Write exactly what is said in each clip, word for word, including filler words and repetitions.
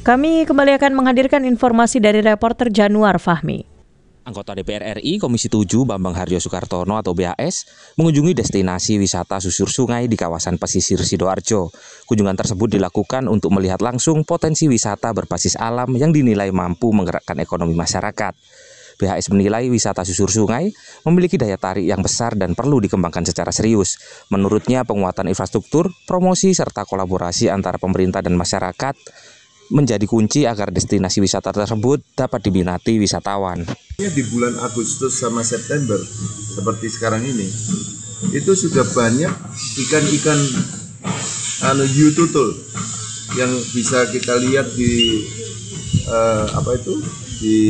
Kami kembali akan menghadirkan informasi dari reporter Januar Fahmi. Anggota D P R R I Komisi tujuh Bambang Harjo Soekartono atau B H S mengunjungi destinasi wisata susur sungai di kawasan pesisir Sidoarjo. Kunjungan tersebut dilakukan untuk melihat langsung potensi wisata berbasis alam yang dinilai mampu menggerakkan ekonomi masyarakat. B H S menilai wisata susur sungai memiliki daya tarik yang besar dan perlu dikembangkan secara serius. Menurutnya, penguatan infrastruktur, promosi, serta kolaborasi antara pemerintah dan masyarakat menjadi kunci agar destinasi wisata tersebut dapat diminati wisatawan. Di bulan Agustus sama September, seperti sekarang ini, itu sudah banyak ikan-ikan anu hiu tutul yang bisa kita lihat di uh, apa itu di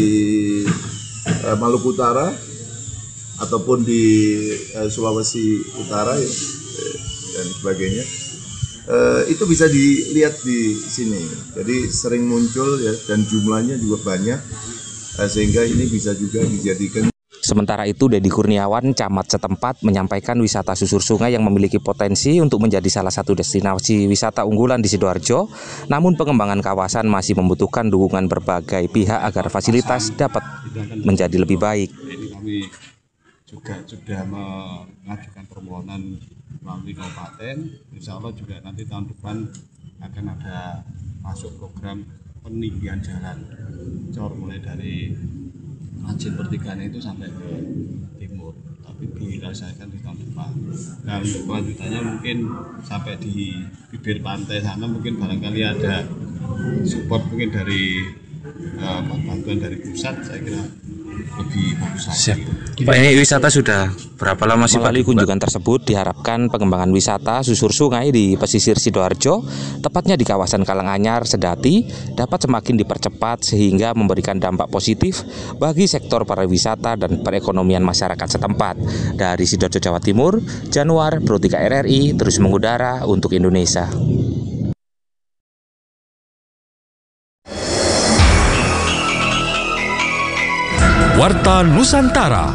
uh, Maluku Utara ataupun di uh, Sulawesi Utara ya, dan sebagainya. Uh, itu bisa dilihat di sini, jadi sering muncul ya, dan jumlahnya juga banyak, uh, sehingga ini bisa juga dijadikan. Sementara itu, Dedi Kurniawan, camat setempat, menyampaikan wisata susur sungai yang memiliki potensi untuk menjadi salah satu destinasi wisata unggulan di Sidoarjo, namun pengembangan kawasan masih membutuhkan dukungan berbagai pihak agar fasilitas dapat menjadi lebih baik. Ini kami juga sudah mengajukan permohonan melalui kabupaten, insya Allah juga nanti tahun depan akan ada masuk program peninggian jalan cor mulai dari Ranjit Pertigaan itu sampai ke timur, tapi dirasakan di tahun depan. Dan untuk kelanjutannya mungkin sampai di bibir pantai sana mungkin barangkali ada support mungkin dari uh, bantuan dari pusat, saya kira lebih bagus lagi. Siap. Pak, ini wisata sudah berapa lama sih Pak? Melalui kunjungan tersebut diharapkan pengembangan wisata susur sungai di pesisir Sidoarjo, tepatnya di kawasan Karanganyar, Sedati, dapat semakin dipercepat sehingga memberikan dampak positif bagi sektor pariwisata dan perekonomian masyarakat setempat. Dari Sidoarjo, Jawa Timur, Januar, Pro tiga R R I, terus mengudara untuk Indonesia. Warta Nusantara.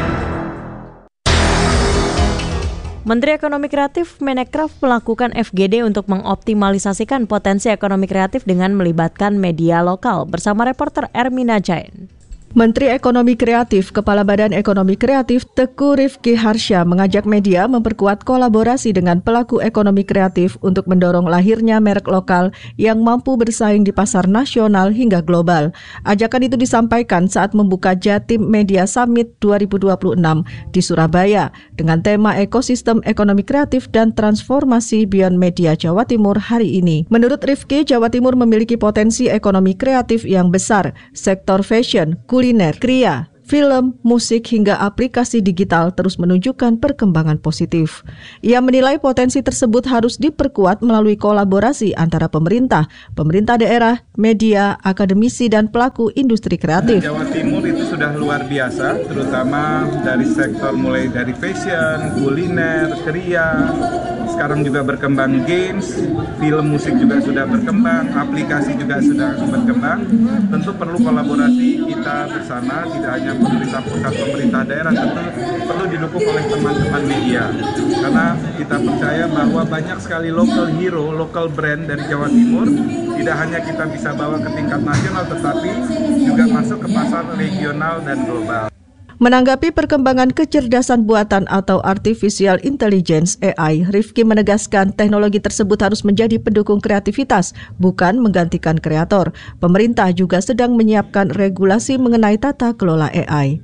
Menteri Ekonomi Kreatif Menekraf melakukan F G D untuk mengoptimalisasikan potensi ekonomi kreatif dengan melibatkan media lokal bersama reporter Ermina Jain. Menteri Ekonomi Kreatif, Kepala Badan Ekonomi Kreatif Teguh Rifki Harsha mengajak media memperkuat kolaborasi dengan pelaku ekonomi kreatif untuk mendorong lahirnya merek lokal yang mampu bersaing di pasar nasional hingga global. Ajakan itu disampaikan saat membuka Jatim Media Summit dua ribu dua puluh enam di Surabaya dengan tema Ekosistem Ekonomi Kreatif dan Transformasi Beyond Media Jawa Timur hari ini. Menurut Rifki, Jawa Timur memiliki potensi ekonomi kreatif yang besar, sektor fashion, kuliner, kria, film, musik, hingga aplikasi digital terus menunjukkan perkembangan positif. Ia menilai potensi tersebut harus diperkuat melalui kolaborasi antara pemerintah, pemerintah daerah, media, akademisi, dan pelaku industri kreatif. Jawa Timur itu sudah luar biasa, terutama dari sektor mulai dari fashion, kuliner, kria, sekarang juga berkembang games, film, musik juga sudah berkembang, aplikasi juga sudah berkembang. Tentu perlu kolaborasi kita bersama, tidak hanya pemerintah pusat, pemerintah daerah, tentu perlu didukung oleh teman-teman media. Karena kita percaya bahwa banyak sekali local hero, local brand dari Jawa Timur, tidak hanya kita bisa bawa ke tingkat nasional, tetapi juga masuk ke pasar regional dan global. Menanggapi perkembangan kecerdasan buatan atau Artificial Intelligence A I, Rifki menegaskan teknologi tersebut harus menjadi pendukung kreativitas, bukan menggantikan kreator. Pemerintah juga sedang menyiapkan regulasi mengenai tata kelola A I.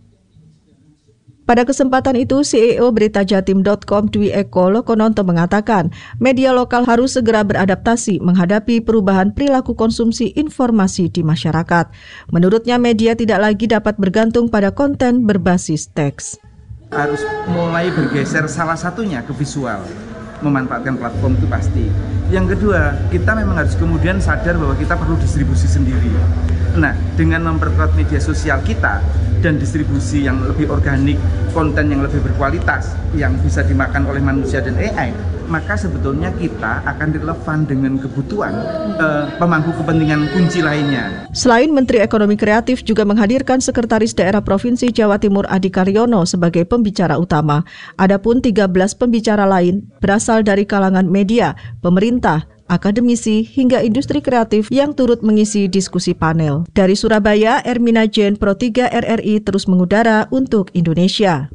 Pada kesempatan itu, C E O Berita Jatim dot com Dwi Eko Lokononto mengatakan, media lokal harus segera beradaptasi menghadapi perubahan perilaku konsumsi informasi di masyarakat. Menurutnya, media tidak lagi dapat bergantung pada konten berbasis teks. Harus mulai bergeser salah satunya ke visual, memanfaatkan platform itu pasti. Yang kedua, kita memang harus kemudian sadar bahwa kita perlu distribusi sendiri. Nah, dengan memperkuat media sosial kita dan distribusi yang lebih organik, konten yang lebih berkualitas, yang bisa dimakan oleh manusia dan A I, maka sebetulnya kita akan relevan dengan kebutuhan eh, pemangku kepentingan kunci lainnya. Selain Menteri Ekonomi Kreatif juga menghadirkan Sekretaris Daerah Provinsi Jawa Timur Adi Karyono sebagai pembicara utama. Adapun tiga belas pembicara lain berasal dari kalangan media, pemerintah, akademisi, hingga industri kreatif yang turut mengisi diskusi panel. Dari Surabaya, Ermina Jen, Pro tiga R R I terus mengudara untuk Indonesia.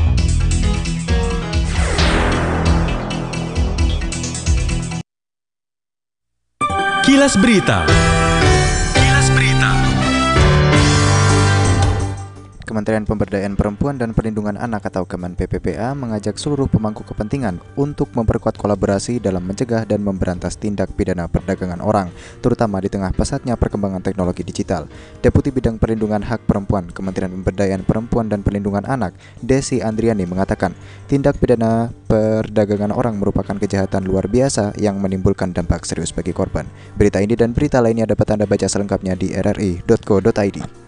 Kilas Berita. Kilas Berita. Kementerian Pemberdayaan Perempuan dan Perlindungan Anak atau Kemen P P P A mengajak seluruh pemangku kepentingan untuk memperkuat kolaborasi dalam mencegah dan memberantas tindak pidana perdagangan orang, terutama di tengah pesatnya perkembangan teknologi digital. Deputi Bidang Perlindungan Hak Perempuan, Kementerian Pemberdayaan Perempuan dan Perlindungan Anak, Desi Andriani mengatakan, tindak pidana perdagangan orang merupakan kejahatan luar biasa yang menimbulkan dampak serius bagi korban. Berita ini dan berita lainnya dapat Anda baca selengkapnya di r r i dot co dot i d.